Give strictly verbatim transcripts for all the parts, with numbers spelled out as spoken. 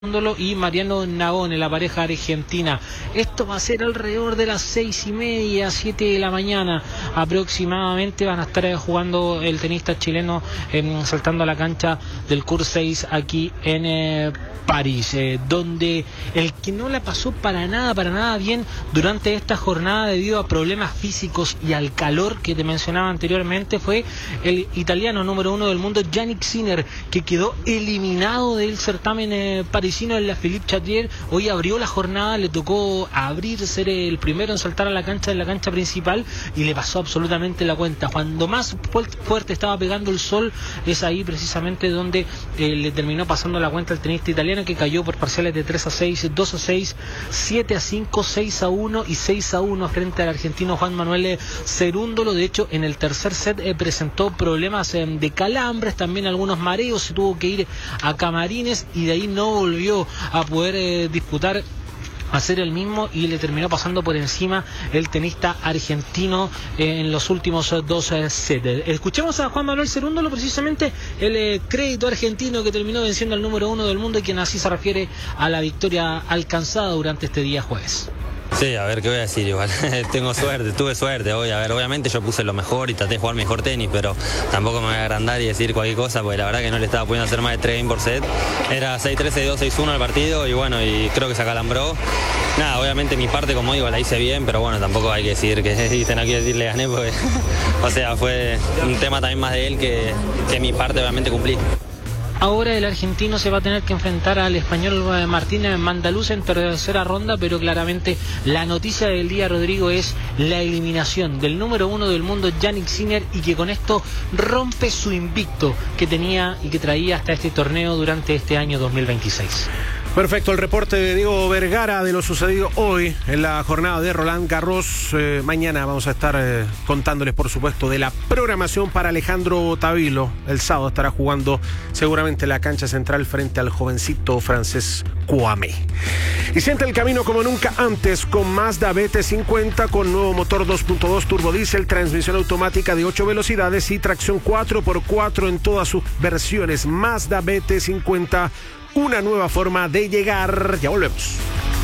y Mariano Nagone, la pareja argentina. Esto va a ser alrededor de las seis y media, siete de la mañana aproximadamente. Van a estar jugando el tenista chileno eh, saltando a la cancha del Cours seis aquí en eh, París, eh, donde el que no la pasó para nada, para nada bien durante esta jornada debido a problemas físicos y al calor que te mencionaba anteriormente fue el italiano número uno del mundo, Jannik Sinner, que quedó eliminado del certamen eh, parisino en la Philippe Chatrier. Hoy abrió la jornada, le tocó abrir, ser el primero en saltar a la cancha, en la cancha principal, y le pasó absolutamente la cuenta. Cuando más fuerte estaba pegando el sol, es ahí precisamente donde eh, le terminó pasando la cuenta al tenista italiano, que cayó por parciales de tres a seis, dos a seis, siete a cinco, seis a uno y seis a uno frente al argentino Juan Manuel Cerúndolo. De hecho, en el tercer set eh, presentó problemas eh, de calambres, también algunos mareos, se tuvo que ir a camarines y de ahí no volvió a poder eh, disputar, hacer el mismo, y le terminó pasando por encima el tenista argentino eh, en los últimos eh, dos eh, sets. Escuchemos a Juan Manuel Cerúndolo, precisamente el eh, crédito argentino que terminó venciendo al número uno del mundo y quien así se refiere a la victoria alcanzada durante este día jueves. Sí, a ver, ¿qué voy a decir? Igual tengo suerte, tuve suerte hoy. A ver, obviamente yo puse lo mejor y traté de jugar mejor tenis, pero tampoco me voy a agrandar y decir cualquier cosa, porque la verdad que no le estaba pudiendo hacer más de tres games por set. Era seis tres, seis dos, seis uno el partido y bueno, y creo que se acalambró. Nada, obviamente mi parte, como digo, la hice bien, pero bueno, tampoco hay que decir que dicen aquí decir le gané, porque o sea, fue un tema también más de él que, que mi parte obviamente cumplí. Ahora el argentino se va a tener que enfrentar al español Martín Mandaluz en tercera ronda, pero claramente la noticia del día, Rodrigo, es la eliminación del número uno del mundo, Jannik Sinner, y que con esto rompe su invicto que tenía y que traía hasta este torneo durante este año dos mil veintiséis. Perfecto, el reporte de Diego Vergara de lo sucedido hoy en la jornada de Roland Garros. Eh, mañana vamos a estar eh, contándoles, por supuesto, de la programación para Alejandro Tavilo. El sábado estará jugando seguramente en la cancha central frente al jovencito francés Kouamé. Y siente el camino como nunca antes con Mazda B T cincuenta, con nuevo motor dos punto dos turbo diésel, transmisión automática de ocho velocidades y tracción cuatro por cuatro en todas sus versiones. Mazda B T cincuenta, una nueva forma de llegar. Ya volvemos.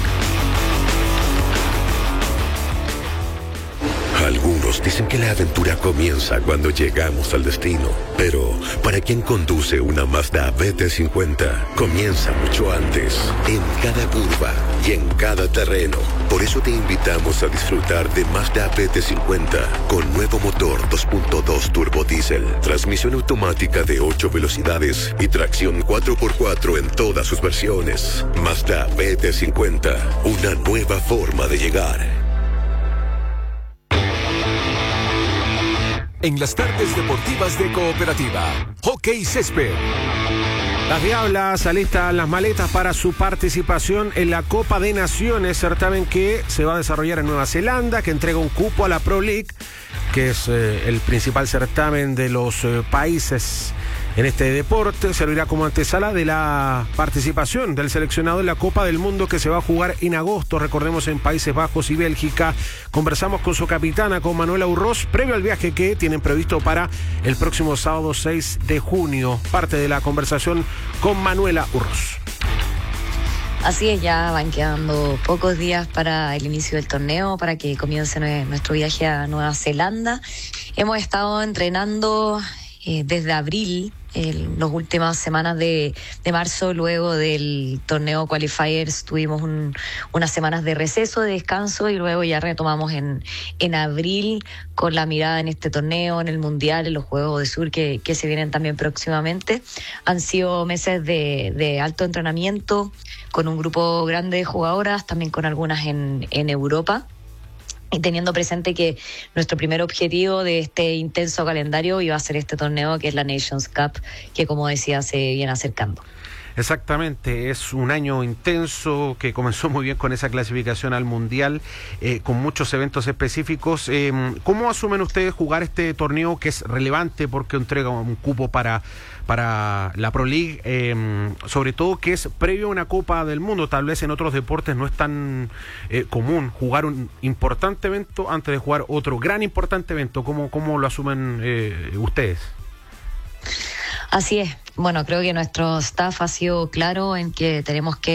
Algunos dicen que la aventura comienza cuando llegamos al destino, pero para quien conduce una Mazda B T cincuenta, comienza mucho antes, en cada curva y en cada terreno. Por eso te invitamos a disfrutar de Mazda B T cincuenta con nuevo motor dos punto dos turbo diésel, transmisión automática de ocho velocidades y tracción cuatro por cuatro en todas sus versiones. Mazda B T cincuenta, una nueva forma de llegar. En las tardes deportivas de Cooperativa, Hockey Césped. Las Diablas alistan las maletas para su participación en la Copa de Naciones, certamen que se va a desarrollar en Nueva Zelanda, que entrega un cupo a la Pro League, que es eh, el principal certamen de los eh, países en este deporte. Servirá como antesala de la participación del seleccionado en la Copa del Mundo, que se va a jugar en agosto, recordemos, en Países Bajos y Bélgica. Conversamos con su capitana, con Manuela Urroz, previo al viaje que tienen previsto para el próximo sábado seis de junio. Parte de la conversación con Manuela Urroz. Así es, ya van quedando pocos días para el inicio del torneo, para que comience nuestro viaje a Nueva Zelanda. Hemos estado entrenando eh, desde abril, en las últimas semanas de, de marzo. Luego del torneo Qualifiers tuvimos un, unas semanas de receso, de descanso, y luego ya retomamos en, en abril con la mirada en este torneo, en el Mundial, en los Juegos de Sur que, que se vienen también próximamente. Han sido meses de, de alto entrenamiento, con un grupo grande de jugadoras, también con algunas en, en Europa. Y teniendo presente que nuestro primer objetivo de este intenso calendario iba a ser este torneo, que es la Nations Cup, que, como decía, se viene acercando. Exactamente, es un año intenso que comenzó muy bien con esa clasificación al Mundial, eh, con muchos eventos específicos. Eh, ¿Cómo asumen ustedes jugar este torneo, que es relevante porque entrega un cupo para, para la Pro League, eh, sobre todo que es previo a una Copa del Mundo? Tal vez en otros deportes no es tan eh, común jugar un importante evento antes de jugar otro gran importante evento. ¿Cómo, cómo lo asumen eh, ustedes? Así es. Bueno, creo que nuestro staff ha sido claro en que tenemos que